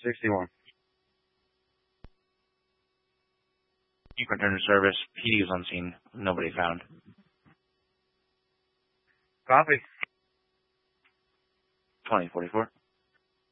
61. You can return to service. PD was on scene. Nobody found. Copy. 2044.